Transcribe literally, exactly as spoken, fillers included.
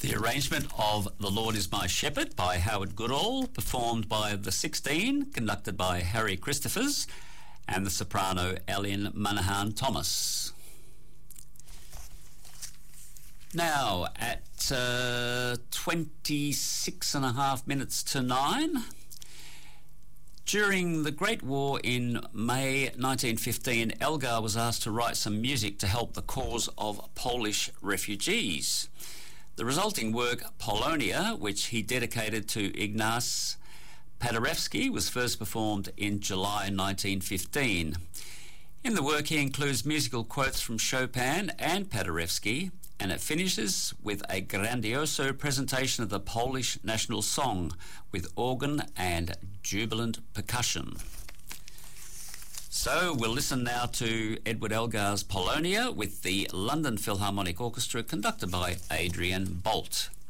The arrangement of The Lord is My Shepherd by Howard Goodall, performed by the sixteen, conducted by Harry Christophers, and the soprano Ellen Monaghan Thomas. Now, at uh, twenty-six and a half minutes to nine, during the Great War in May nineteen fifteen, Elgar was asked to write some music to help the cause of Polish refugees. The resulting work, Polonia, which he dedicated to Ignace Paderewski, was first performed in July nineteen fifteen. In the work, he includes musical quotes from Chopin and Paderewski, and it finishes with a grandioso presentation of the Polish national song with organ and jubilant percussion. So we'll listen now to Edward Elgar's Polonia with the London Philharmonic Orchestra, conducted by Adrian Bolt.